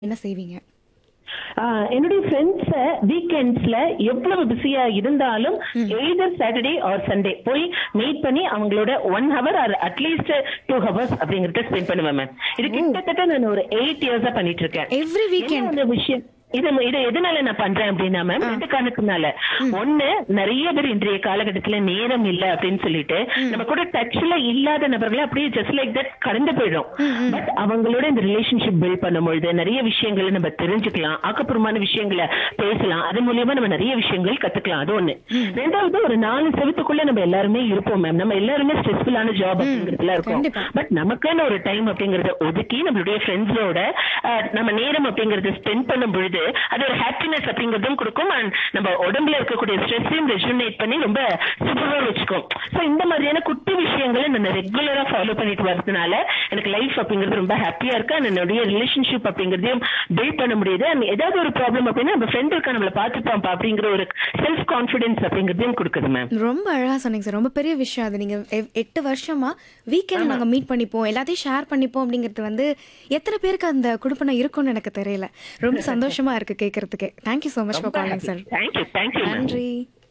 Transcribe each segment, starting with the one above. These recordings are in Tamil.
என்ன செய்வீங்க? என்னுடைய ஃப்ரெண்ட்ஸ வீக்கெண்ட்ஸ்ல எவ்வளவு பிஸியா இருந்தாலும் எய்தர் சாட்டர்டே ஆர் சண்டே போய் மீட் பண்ணி அவங்களோட 1 hour ஆர் அட்லீஸ்ட் 2 hours அப்படிங்கறத ஸ்பெண்ட் பண்ணுவேன் மேம். இது கிட்டத்தட்ட நான் ஒரு 8 years பண்ணிட்டு இருக்கேன். Every weekend. அந்த விஷயம் இது எதனால நான் பண்றேன் அப்படின்னா மேம், 2 காரணத்தினால. ஒண்ணு, நிறைய பேர் இன்றைய காலகட்டத்துல நேரம் இல்ல அப்படின்னு சொல்லிட்டு நம்ம கூட டச்ல இல்லாத நபர்களை அப்படியே ஜஸ்ட் லைக் தட் கடந்து போயிடும். பட் அவங்களோட இந்த ரிலேஷன்ஷிப் பில்ட் பண்ணும்பொழுது நிறைய விஷயங்களை நம்ம தெரிஞ்சுக்கலாம், ஆக்கப்பூர்வமான விஷயங்களை பேசலாம், அது மூலியமா நம்ம நிறைய விஷயங்கள் கத்துக்கலாம். அது ஒண்ணு. ரெண்டாவது, ஒரு 4 செவத்துக்குள்ள நம்ம எல்லாருமே இருப்போம் மேம். நம்ம எல்லாருமே ஸ்ட்ரெஸ்ஃபுல்லான ஜாப் அப்படிங்கறதுல இருக்கோம். பட் நமக்கான ஒரு டைம் அப்படிங்கறத ஒதுக்கி நம்மளுடைய ஃப்ரெண்ட்ஸோட நம்ம நேரம் அப்படிங்கறத ஸ்பெண்ட் பண்ணும் பொழுது அது ஒரு ஹாப்பினஸ் அப்படிங்கறதும் கொடுக்கும். அண்ட் நம்ம உடம்புல இருக்கக்கூடிய ஸ்ட்ரெஸ்ஸையும் ரெஜுனேட் பண்ணி ரொம்ப சூப்பரா வச்சுக்கும். சோ இந்த மாதிரியான குட்டி விஷயங்களை நான் ரெகுலரா ஃபாலோ பண்ணிட்டு வரதுனால எனக்கு லைஃப் அப்படிங்கிறது ரொம்ப ஹாப்பியா இருக்கு. அண்ட் என்னுடைய ரிலேஷன்ஷிப் அப்படிங்கறதையும் பில்ட் பண்ண முடியுது. அண்ட் ஏதாவது ஒரு ப்ராப்ளம் அப்படின்னா நம்ம ஃப்ரெண்ட் இருக்கா, நம்மள பாத்துப்பான் அப்படிங்கிற ஒரு செல்ஃப் கான்பிடன்ஸ் அப்படிங்கறதையும் கொடுக்குது மேம். ரொம்ப அழகா சொன்னீங்க சார். ரொம்ப பெரிய விஷயம் அது. நீங்க 8 வருஷமா வீக்கெண்ட் நாங்க மீட் பண்ணிப்போம், எல்லாத்தையும் ஷேர் பண்ணிப்போம் அப்படிங்கிறது வந்து எத்தனை பேருக்கு அந்த குடுப்பனை இருக்கும்னு எனக்கு தெரியல. ரொம்ப சந்தோஷமா இருக்கு கேட்கறதுக்கு. Thank you so much for calling sir. Thank you. நன்றி.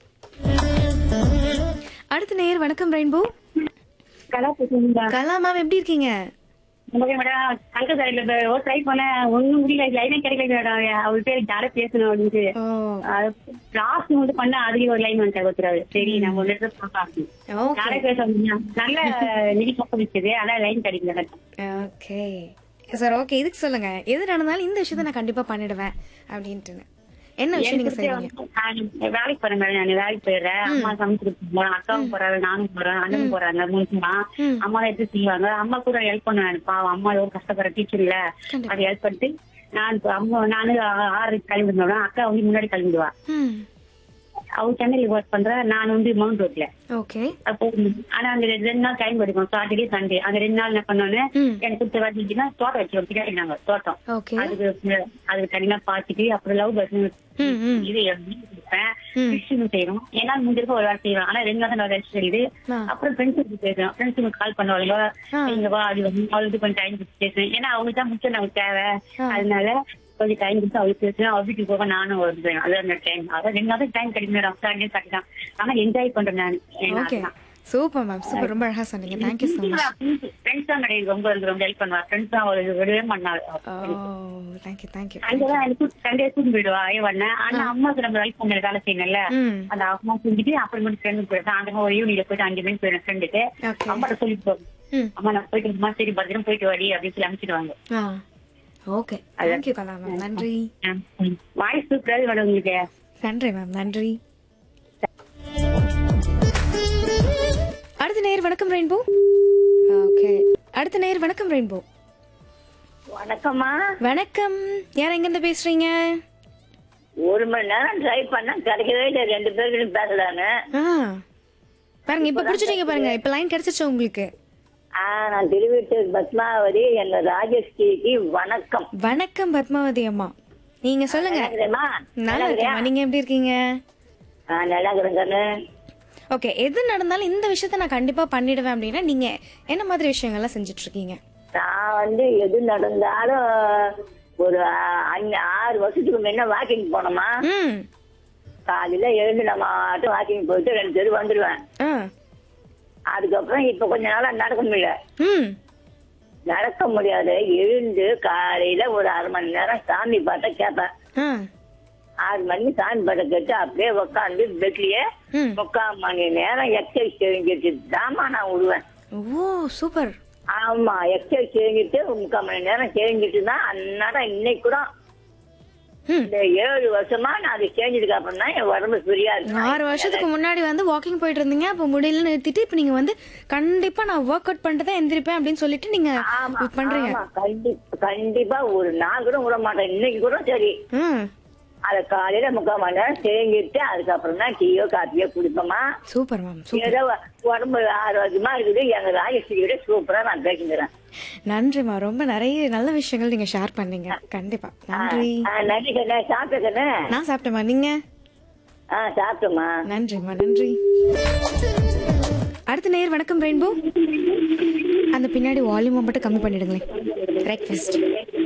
அடுத்த நேயர். வணக்கம் ரெயின்போ. கலா பேசுறீங்களா? கலா மேம், எப்படி இருக்கீங்க? Okay madam. அங்க சார் ட்ரை பண்ணேன், ஒன்னும் முடியல, லைனே கிடைக்கல மேடம். அவர் பேர் யாரும் பேசணும் அப்படின்ட்டு லாஸ்ட் வந்து பண்ண அதுலயும் ஒரு லைன் வந்து ஒருத்தர். சரி நம்ம ஒரு இடத்துல பார்க்கலாம், யாரே பேச நல்ல நிதி பக்கம் ஆனா லைன் கிடைக்கல. Okay sir. ஓகே, இதுக்கு சொல்லுங்க, எது நடந்தாலும் இந்த விஷயத்த நான் கண்டிப்பா பண்ணிடுவேன் அப்படின்ட்டு என்ன விஷயம் நீங்க செய்வீங்க? வேலைக்கு போறேன் மேடம். நான் வேலைக்கு போயிடுறேன். அம்மா சமைச்சு போறேன், அக்காவும் போறாங்க, நானும் போறேன், அண்ணனும் போறாங்க. மூணுமா அம்மா எடுத்து செய்வாங்க. அம்மா கூட ஹெல்ப் பண்ணுவேன். பாவம் அம்மா எவ்வளவு கஷ்டப்படுற டீச்சர் இல்ல, அதை ஹெல்ப் பண்ணிட்டு நானும் 6 கிளம்பிடுவேன். அக்கா வந்து முன்னாடி கிளம்பிடுவா. அவங்க சென்னையில ஒர்க் பண்ற, நான் வந்து மவுண்ட் ரோட்ல. ஓகே. அப்போ ஆனா அந்த 2 நாள் டைம் எடுக்கும், சாட்டர்டே சண்டே. அந்த 2 நாள் என்ன பண்ணோன்னு எனக்கு கொடுத்த வச்சுன்னா தோட்டம் வச்சு பின்னாடி நாங்க தோட்டம் அதுக்கு தனியா பாத்துட்டு அப்புறம் லவ் பர்ஸ் இது கொடுப்பேன் செய்யறோம். ஏன்னா முடிஞ்சிருக்க ஒரு வேலை செய்யறோம். ஆனா 2 நாள் வேலை செய்யுது. அப்புறம் ஃப்ரெண்ட்ஸுக்கு பேசுறோம், ஃப்ரெண்ட்ஸுக்கு கால் பண்ணுவாங்க, நீங்க வா அது வந்து அவளுக்கு கொஞ்சம் டைம் பேசுறேன். ஏன்னா அவங்களுக்கு தான் முக்கியம் நமக்கு தேவை. அதனால கொஞ்சம் டைம் கொடுத்து அவளுக்கு பேசுறேன். அவள் வீட்டுக்கு போக நானும் வருவேன். அதான் அந்த டைம். அதான் 2 நாள் டைம் கிடைக்கும். சாட்டர்டே ஆனா என்ஜாய் பண்றேன் நான். Super ma'am, super. ரொம்ப அழகா சொன்னீங்க. Thank you so much. ஃப்ரெண்ட்ஸ் தான் கிடையாது, ரொம்ப ஹெல்ப் பண்ணுவா. ஃப்ரெண்ட்ஸ் தான் ஒரு விடவே பண்ணாரு. தேங்க்யூ. அங்கதான் எனக்கு சண்டே தூக்கி போயிடுவா ஐயவண்ண. ஆனா அம்மாவுக்கு நம்ம ஹெல்ப் பண்ண வேலை செய்யணும்ல, அந்த அம்மா செஞ்சுட்டு அப்புறம் ஃப்ரெண்டு போயிடுறேன். அந்த ஒரு ஈவினிங்ல போயிட்டு 5 மணிக்கு போயிடுறேன் ஃப்ரெண்டுக்கு. அம்மாட்ட சொல்லிட்டு போறேன், அம்மா நான் போயிட்டு அம்மா சரி பத்திரம் போயிட்டு வாடி அப்படின்னு சொல்லி அனுப்பிச்சிடுவாங்க. ஓகே, தேங்க்யூ கலா மேம். நன்றி. வாய்ஸ் சூப்பராக மேடம் உங்களுக்கு. நன்றி மேம், நன்றி. அடுத்த நேயர். வணக்கம் ரெயின்போ. ஓகே, அடுத்த நேயர். வணக்கம் ரெயின்போ. வணக்கம்மா. வணக்கம். யார் எங்க இருந்து பேசுறீங்க? 1 மணி நேரம் ட்ரை பண்ணா கிடைக்கவே இல்லை. 2 பேரும் பேசலாங்க. பாருங்க, இப்ப புடிச்சிட்டீங்க பாருங்க. இப்ப லைன் கிடைச்சிச்சு உங்களுக்கு. நான் திருவீட்டூர் பத்மாவதி. என்ன ராஜஸ்ரீக்கு வணக்கம். வணக்கம் பத்மாவதி அம்மா, நீங்க சொல்லுங்க. நல்லா இருக்கேன், நீங்க எப்படி இருக்கீங்க? நல்லா இருக்கிறேன். ஓகே, எது நடந்தாலும் இந்த விஷயத்த நான் கண்டிப்பா பண்ணிடுவேன் அப்படின்னா நீங்க என்ன மாதிரி விஷயங்கள்லாம் செஞ்சுட்டு இருக்கீங்க? நான் வந்து எது நடந்தாலும் ஒரு 6 வருஷத்துக்கு முன்ன வாக்கிங் போனோமா, காலையில எழுந்து நம்ம வாக்கிங் போயிட்டு 2 தெரு வந்துடுவேன். அதுக்கப்புறம் இப்ப கொஞ்ச நாளா நடக்க முடியாது. எழுந்து காலையில ஒரு 1/2 மணி நேரம் சாமி பாட்ட கேட்பேன். 6 மணிக்கு சாமி பாட்ட கேட்டு அப்படியே உட்காந்து பெட்லயே 3/4 மணி நேரம் எக்ஸசைஸ் செஞ்சுட்டு தாமா நான் விடுவேன். ஓ சூப்பர். ஆமா, எக்ஸசைஸ் செஞ்சுட்டு 3/4 மணி நேரம் செஞ்சுட்டு தான் அந்நேரம் இன்னைக்கு கூட இந்த 7 வருஷமா நான் அதை செஞ்சதுக்கு அப்புறம் தான் என் உடம்பு ஃப்ரீயா இருக்கு. 6 வருஷத்துக்கு முன்னாடி வந்து வாக்கிங் போயிட்டு இருந்தீங்க, அப்ப முடியல நிறுத்திட்டு இப்ப நீங்க வந்து கண்டிப்பா நான் ஒர்க் அவுட் பண்ணிட்டு தான் எந்திரிப்பேன் அப்படின்னு சொல்லிட்டு நீங்க பண்றீங்க. கண்டிப்பா ஒரு நாள் கூட விட மாட்டேன். இன்னைக்கு கூட சரி, அதை காலையில 3/4 மணி நேரம் செஞ்சுட்டு அதுக்கப்புறம் தான் டீயோ காப்பியோ குடிப்போமா. Super ma'am. ஏதோ உடம்பு ஆரோக்கியமா இருக்குது. எங்க ராஜஸ்ரீயோட சூப்பரா நான் பேசுகிறேன். நன்றிமா, ரொம்ப நிறைய நல்ல விஷயங்கள் நீங்க ஷேர் பண்ணீங்க. கண்டிப்பா நன்றி. நன்றி கண்ணே. சாப்பிட்டேண்ணே? நான் சாப்பிட்டேமா, நீங்க? சாப்பிட்டோமா. நன்றிமா, நன்றி. அடுத்த நேயர். வணக்கம் ரெயின்போ. அந்த பின்னாடி வால்யூம் மட்டும் கம்மி பண்ணிடுங்களேன். பிரேக்ஃபாஸ்ட்